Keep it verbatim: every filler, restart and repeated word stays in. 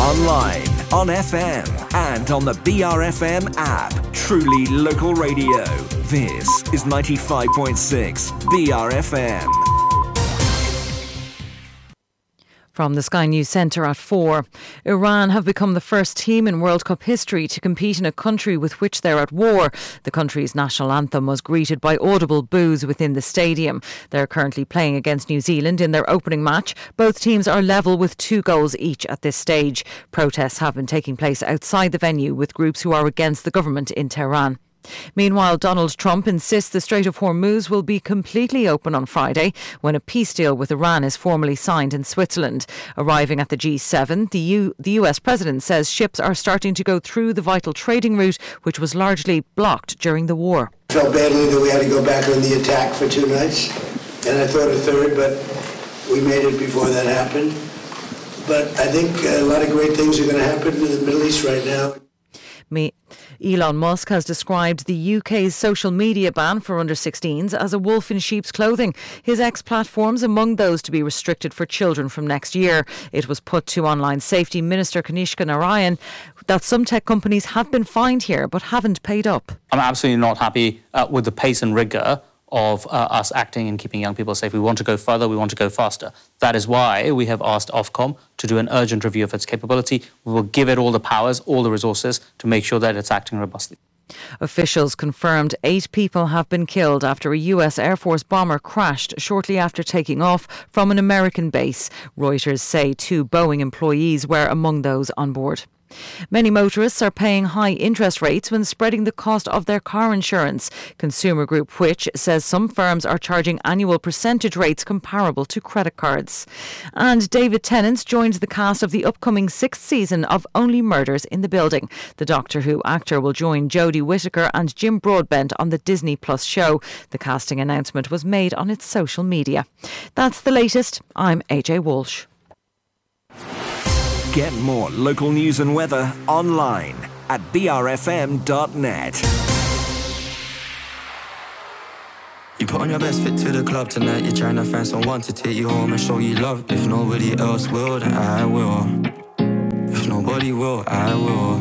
Online, on F M, and on the B R F M app. Truly local radio. This is ninety-five point six B R F M. From the Sky News Centre at four. Iran have become the first team in World Cup history to compete in a country with which they're at war. The country's national anthem was greeted by audible boos within the stadium. They're currently playing against New Zealand in their opening match. Both teams are level with two goals each at this stage. Protests have been taking place outside the venue with groups who are against the government in Tehran. Meanwhile, Donald Trump insists the Strait of Hormuz will be completely open on Friday when a peace deal with Iran is formally signed in Switzerland. Arriving at the G seven, the, U- the U S president says ships are starting to go through the vital trading route, which was largely blocked during the war. I felt badly that we had to go back on the attack for two nights, and I thought a third, but we made it before that happened. But I think a lot of great things are going to happen in the Middle East right now. Me. Elon Musk has described the U K's social media ban for under sixteens as a wolf in sheep's clothing. His X platform's among those to be restricted for children from next year. It was put to Online Safety Minister Kanishka Narayan that some tech companies have been fined here but haven't paid up. I'm absolutely not happy uh, with the pace and rigour of uh, us acting and keeping young people safe. We want to go further, we want to go faster. That is why we have asked Ofcom to do an urgent review of its capability. We will give it all the powers, all the resources to make sure that it's acting robustly. Officials confirmed eight people have been killed after a U S Air Force bomber crashed shortly after taking off from an American base. Reuters say two Boeing employees were among those on board. Many motorists are paying high interest rates when spreading the cost of their car insurance. Consumer group Which says some firms are charging annual percentage rates comparable to credit cards. And David Tennant joins the cast of the upcoming sixth season of Only Murders in the Building. The Doctor Who actor will join Jodie Whittaker and Jim Broadbent on the Disney Plus show. The casting announcement was made on its social media. That's the latest. I'm A J Walsh. Get more local news and weather online at b r f m dot net. You put on your best fit to the club tonight. You're trying to find someone to take you home and show you love. If nobody else will, then I will. If nobody will, I will.